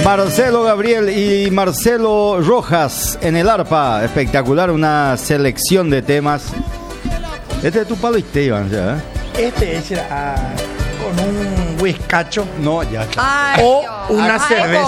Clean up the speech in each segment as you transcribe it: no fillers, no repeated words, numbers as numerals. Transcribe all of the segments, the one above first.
Marcelo Gabriel y Marcelo Rojas en el arpa. Espectacular, una selección de temas. Este es tu palo Esteban, ya, ¿eh? Este es con un whiskacho. No, ya está. Ay, O Dios. una cerveza.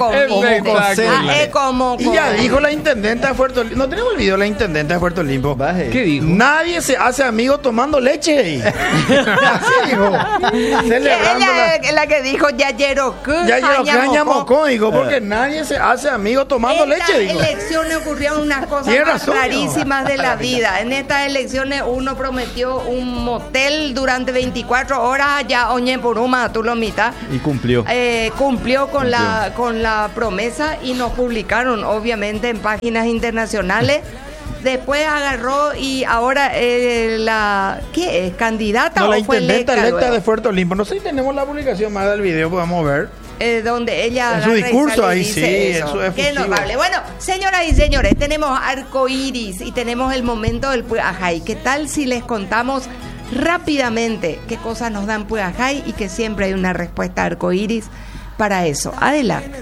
Como Y ya dijo la intendenta de Puerto Limpo. No tenemos el video de la intendenta de Puerto Limpo. Baje. ¿Qué dijo? Nadie se hace amigo tomando leche. Así dijo. Celebrando Ella es la que dijo Yayeroku. ya Ñamocó, dijo, porque nadie se hace amigo tomando leche, En dijo. estas elecciones ocurrieron unas cosas Tiene más razón, rarísimas de la vida. En estas elecciones uno prometió un motel durante 24 horas allá Oñe Puruma, Tulomita. Y cumplió. Cumplió con la promesa y nos publicaron obviamente en páginas internacionales. Después agarró y ahora ¿qué es? ¿Candidata No, o la fue intendenta electa luego? de Puerto Limpo. No sé si tenemos la publicación más del video, podemos ver. Donde ella En su agarra y discurso sale y ahí, dice sí, eso. eso es Qué efusivo. notable. Bueno, señoras y señores, tenemos arcoíris y tenemos el momento del Puajay. ¿Qué tal si les contamos rápidamente qué cosas nos dan Puajay y que siempre hay una respuesta arcoíris para eso? Adelante.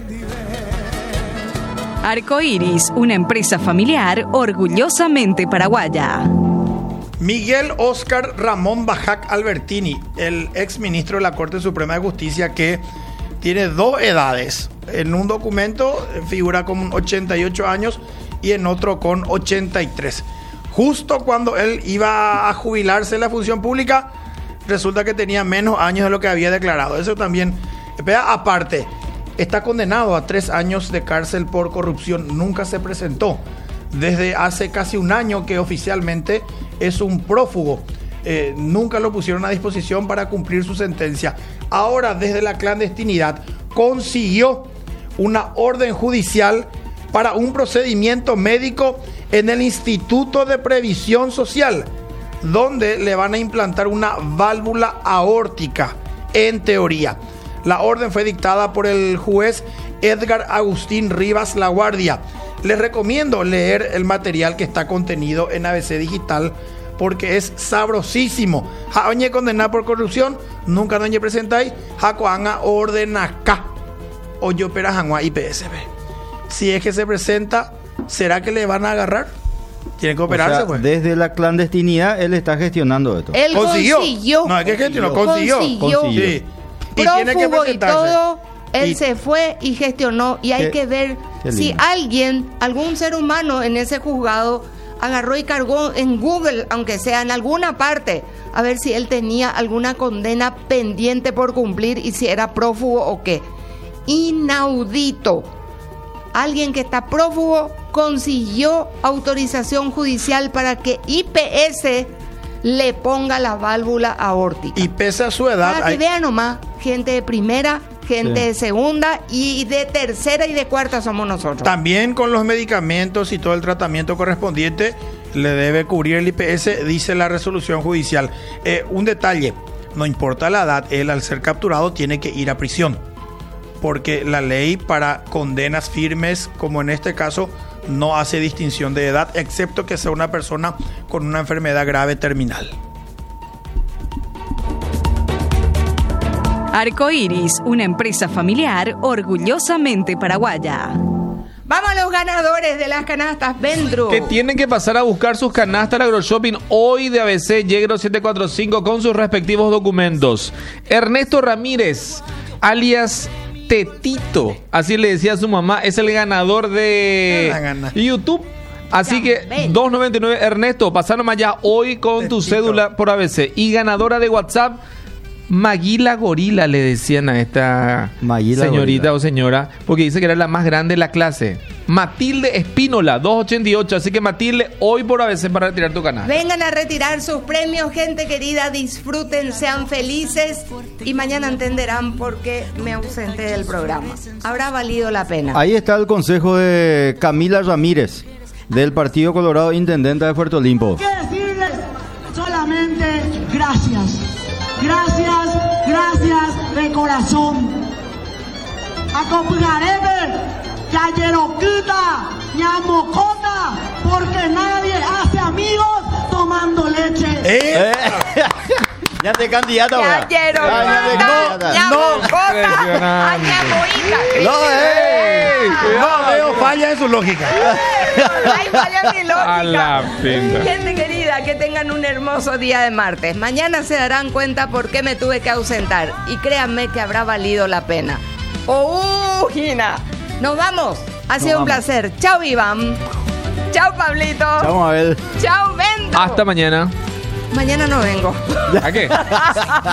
Arcoíris, una empresa familiar orgullosamente paraguaya. Miguel Óscar Ramón Bajac Albertini, el ex ministro de la Corte Suprema de Justicia, que tiene 2 edades. En un documento figura con 88 años y en otro con 83. Justo cuando él iba a jubilarse de la función pública, resulta que tenía menos años de lo que había declarado. Eso también, aparte, está condenado a 3 años de cárcel por corrupción. Nunca se presentó. Desde hace casi un año que oficialmente es un prófugo. Nunca lo pusieron a disposición para cumplir su sentencia. Ahora, desde la clandestinidad, consiguió una orden judicial para un procedimiento médico en el Instituto de Previsión Social, donde le van a implantar una válvula aórtica, en teoría. La orden fue dictada por el juez Edgar Agustín Rivas Laguardia. Les recomiendo leer el material que está contenido en ABC Digital porque es sabrosísimo. Jaoñe condenada por corrupción, nunca no presentáis, Jacoanga ordena acá. Oyo pera Janua IPSB. Si es que se presenta, ¿será que le van a agarrar? Tiene que operarse, O sea, pues. desde la clandestinidad él está gestionando esto. Él consiguió. No, es que gestionó, consiguió. Consiguió. Sí. Y tiene que Prófugo y presentarse. todo, él Y- se fue y gestionó. Y hay que ver qué si lindo. algún ser humano en ese juzgado, agarró y cargó en Google, aunque sea en alguna parte, a ver si él tenía alguna condena pendiente por cumplir y si era prófugo o qué. Inaudito. Alguien que está prófugo consiguió autorización judicial para que IPS le ponga la válvula aórtica. Y pese a su edad, Para que vean nomás, gente de primera, gente Sí. de segunda y de tercera y de cuarta somos nosotros. también con los medicamentos y todo el tratamiento correspondiente le debe cubrir el IPS, dice la resolución judicial. Un detalle, no importa la edad, él al ser capturado tiene que ir a prisión, porque la ley para condenas firmes, como en este caso, no hace distinción de edad, excepto que sea una persona con una enfermedad grave terminal. Arcoíris, una empresa familiar orgullosamente paraguaya. Vamos a los ganadores de las canastas, Vendru. Que tienen que pasar a buscar sus canastas al AgroShopping hoy de ABC Yegro 745 con sus respectivos documentos. Ernesto Ramírez, alias Tetito, así le decía a su mamá, es el ganador de La gana. YouTube. Así Ya, que ven. 2.99, Ernesto, pasaron allá hoy con tu Tetito. cédula por ABC. Y ganadora de WhatsApp, Maguila Gorila, le decían a esta Maguila señorita Gorila. o señora, porque dice que era la más grande de la clase. Matilde Espínola, 288. Así que Matilde, hoy por ABC para retirar tu canal. Vengan a retirar sus premios, gente querida, disfruten, sean felices y mañana entenderán por qué me ausenté del programa. Habrá valido la pena. Ahí está el consejo de Camila Ramírez, del Partido Colorado, intendenta de Puerto Limpo. ¿Qué decirles? Solamente gracias. Gracias, gracias de corazón. Acompañaré Yayeroquita, Ñamocota, porque nadie hace amigos tomando leche. Ya te candidato ahora. Yayeroquita, Ya te candidata. Ñamocota, Impresionante. Ñamoita. No, No veo falla en su lógica. Hay falla en mi lógica. A la pinta. Gente querida, que tengan un hermoso día de martes. Mañana se darán cuenta por qué me tuve que ausentar. Y créanme que habrá valido la pena. ¡Oh, Gina! Nos vamos. Ha sido un placer. Chao, Iván. Chao, Pablito. Chao, Mabel. Chao, Bento. Hasta mañana. Mañana no vengo. ¿A qué?